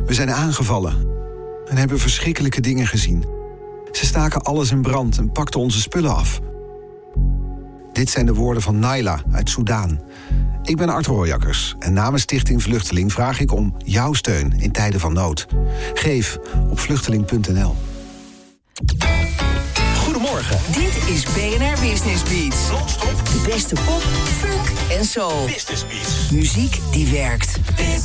We zijn aangevallen en hebben verschrikkelijke dingen gezien. Ze staken alles in brand en pakten onze spullen af. Dit zijn de woorden van Naila uit Soudaan. Ik ben Art Rooijakkers en namens Stichting Vluchteling vraag ik om jouw steun in tijden van nood. Geef op vluchteling.nl. Goedemorgen. Dit is BNR Business Beats. Non-stop. De beste pop, funk en soul. Business Beats. Muziek die werkt.